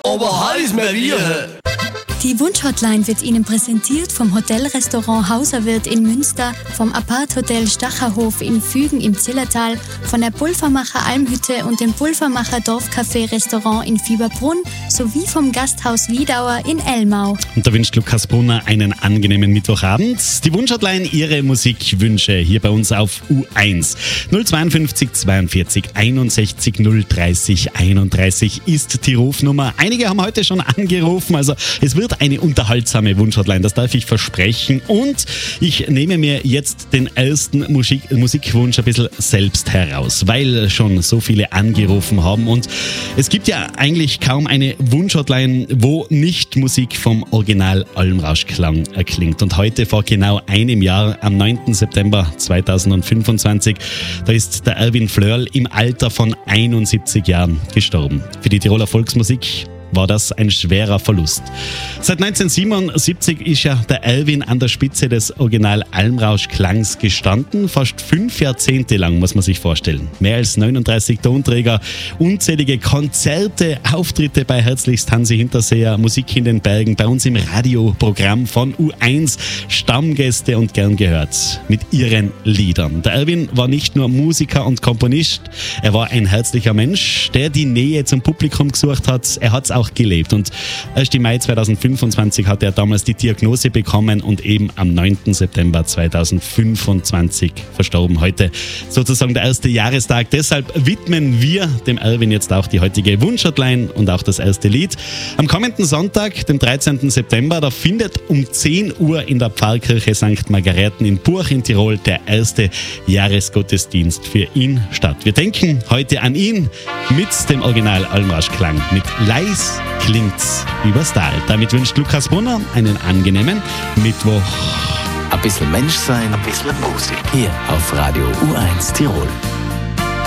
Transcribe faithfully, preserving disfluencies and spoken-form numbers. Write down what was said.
aber heiß mehr wir. Die Wunschhotline wird Ihnen präsentiert vom Hotelrestaurant Hauserwirt in Münster, vom Apart-Hotel Stacherhof in Fügen im Zillertal, von der Pulvermacher Almhütte und dem Pulvermacher Dorfcafé-Restaurant in Fieberbrunn sowie vom Gasthaus Wiedauer in Elmau. Und da wünscht Lukas Brunner einen angenehmen Mittwochabend. Die Wunschhotline, Ihre Musikwünsche hier bei uns auf U eins. null zweiundfünfzig zweiundvierzig einundsechzig null dreißig einunddreißig ist die Rufnummer. Einige haben heute schon angerufen, also es wird eine unterhaltsame Wunschhotline, das darf ich versprechen. Und ich nehme mir jetzt den ersten Musik- Musikwunsch ein bisschen selbst heraus, weil schon so viele angerufen haben. Und es gibt ja eigentlich kaum eine Wunschhotline, wo nicht Musik vom Original Almrauschklang erklingt. Und heute vor genau einem Jahr, am neunten September zweitausendfünfundzwanzig, da ist der Erwin Flörl im Alter von einundsiebzig Jahren gestorben. Für die Tiroler Volksmusik war das ein schwerer Verlust. Seit neunzehnhundertsiebenundsiebzig ist ja der Erwin an der Spitze des Original Almrauschklangs gestanden. Fast fünf Jahrzehnte lang, muss man sich vorstellen. Mehr als neununddreißig Tonträger, unzählige Konzerte, Auftritte bei Herzlichst Hansi Hinterseher, Musik in den Bergen, bei uns im Radioprogramm von U eins, Stammgäste und gern gehört mit ihren Liedern. Der Erwin war nicht nur Musiker und Komponist, er war ein herzlicher Mensch, der die Nähe zum Publikum gesucht hat. Er hat es auch gelebt. Und erst im Mai zweitausendfünfundzwanzig hat er damals die Diagnose bekommen und eben am neunten September zweitausendfünfundzwanzig verstorben. Heute sozusagen der erste Jahrestag. Deshalb widmen wir dem Erwin jetzt auch die heutige Wunschhotline und auch das erste Lied. Am kommenden Sonntag, dem dreizehnten September, da findet um zehn Uhr in der Pfarrkirche Sankt Margarethen in Buch in Tirol der erste Jahresgottesdienst für ihn statt. Wir denken heute an ihn mit dem Original Almrauschklang, mit Leis klingt's übers Tal. Damit wünscht Lukas Brunner einen angenehmen Mittwoch. Ein bisschen Mensch sein, ein bisschen Musik. Hier auf Radio U eins Tirol.